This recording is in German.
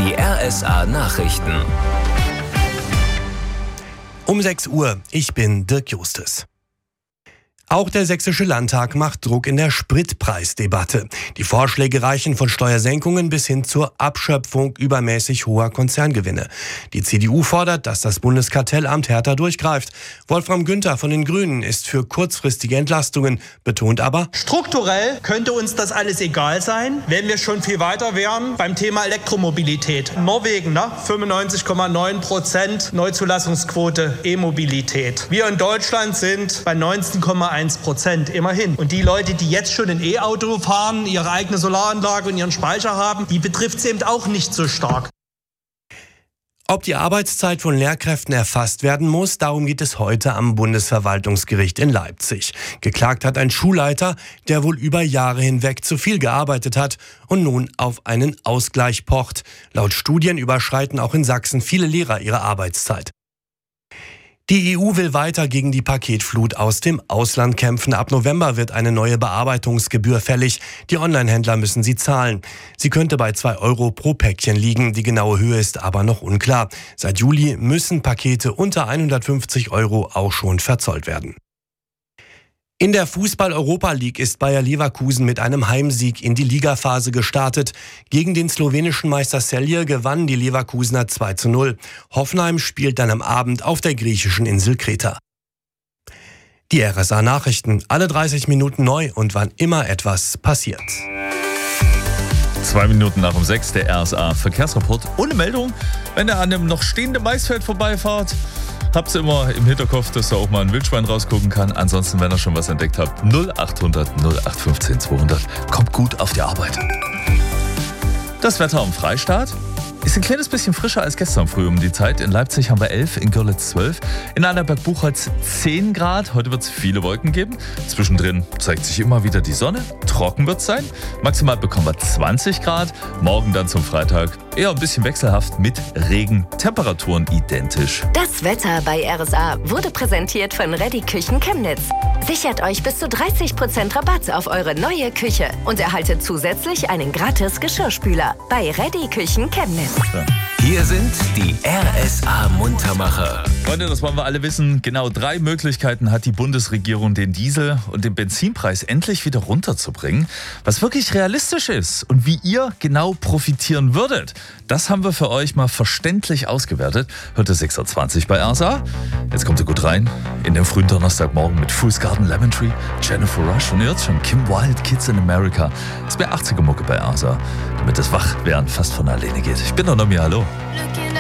Die RSA Nachrichten. Um 6 Uhr, ich bin Dirk Justus. Auch der Sächsische Landtag macht Druck in der Spritpreisdebatte. Die Vorschläge reichen von Steuersenkungen bis hin zur Abschöpfung übermäßig hoher Konzerngewinne. Die CDU fordert, dass das Bundeskartellamt härter durchgreift. Wolfram Günther von den Grünen ist für kurzfristige Entlastungen, betont aber: Strukturell könnte uns das alles egal sein, wenn wir schon viel weiter wären beim Thema Elektromobilität. Norwegen, 95,9% Neuzulassungsquote E-Mobilität. Wir in Deutschland sind bei 19,1%. Immerhin. Und die Leute, die jetzt schon ein E-Auto fahren, ihre eigene Solaranlage und ihren Speicher haben, die betrifft es eben auch nicht so stark. Ob die Arbeitszeit von Lehrkräften erfasst werden muss, darum geht es heute am Bundesverwaltungsgericht in Leipzig. Geklagt hat ein Schulleiter, der wohl über Jahre hinweg zu viel gearbeitet hat und nun auf einen Ausgleich pocht. Laut Studien überschreiten auch in Sachsen viele Lehrer ihre Arbeitszeit. Die EU will weiter gegen die Paketflut aus dem Ausland kämpfen. Ab November wird eine neue Bearbeitungsgebühr fällig. Die Onlinehändler müssen sie zahlen. Sie könnte bei 2 Euro pro Päckchen liegen. Die genaue Höhe ist aber noch unklar. Seit Juli müssen Pakete unter 150 Euro auch schon verzollt werden. In der Fußball-Europa League ist Bayer Leverkusen mit einem Heimsieg in die Ligaphase gestartet. Gegen den slowenischen Meister Celje gewannen die Leverkusener 2:0. Hoffenheim spielt dann am Abend auf der griechischen Insel Kreta. Die RSA Nachrichten, alle 30 Minuten neu und wann immer etwas passiert. 2 Minuten nach um 6, der RSA Verkehrsreport ohne Meldung. Wenn ihr an einem noch stehenden Maisfeld vorbeifahrt, habt ihr immer im Hinterkopf, dass da auch mal ein Wildschwein rausgucken kann. Ansonsten, wenn ihr schon was entdeckt habt, 0800 0815 200. Kommt gut auf die Arbeit. Das Wetter am Freistaat ist ein kleines bisschen frischer als gestern früh um die Zeit. In Leipzig haben wir 11, in Görlitz 12, in Annaberg-Buchholz 10 Grad. Heute wird es viele Wolken geben. Zwischendrin zeigt sich immer wieder die Sonne. Trocken wird es sein. Maximal bekommen wir 20 Grad. Morgen dann zum Freitag eher ein bisschen wechselhaft mit Regen. Temperaturen identisch. Das Wetter bei RSA wurde präsentiert von Reddy Küchen Chemnitz. Sichert euch bis zu 30% Rabatt auf eure neue Küche und erhaltet zusätzlich einen gratis Geschirrspüler bei Reddy Küchen Chemnitz. Hier sind die RSA Muntermacher. Freunde, das wollen wir alle wissen. Genau 3 Möglichkeiten hat die Bundesregierung, den Diesel- und den Benzinpreis endlich wieder runterzubringen. Was wirklich realistisch ist und wie ihr genau profitieren würdet, das haben wir für euch mal verständlich ausgewertet. Heute 6.20 Uhr bei RSA. Jetzt kommt ihr gut rein in den frühen Donnerstagmorgen mit Fool's Garden, Lemon Tree, Jennifer Rush und ihr hört schon Kim Wilde, Kids in America. Das ist mehr 80er Mucke bei RSA, damit das Wachwerden fast von alleine geht. Ich bin der Nomi, hallo.